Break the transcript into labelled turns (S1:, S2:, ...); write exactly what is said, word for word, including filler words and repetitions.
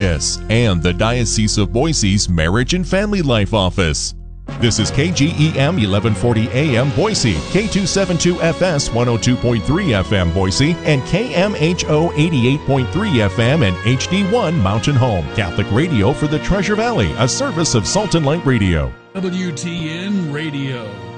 S1: Happiness, and the Diocese of Boise's Marriage and Family Life Office. This is K G E M eleven forty A M Boise, K two seventy-two F S one oh two point three F M Boise, and K M H O eighty-eight point three F M and H D one Mountain Home, Catholic radio for the Treasure Valley, a service of Salt and Light Radio.
S2: W T N Radio.